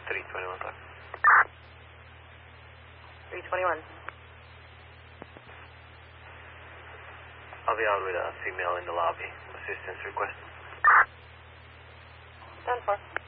321, sir. 321. I'll be out with a female in the lobby. Assistance request. Done for.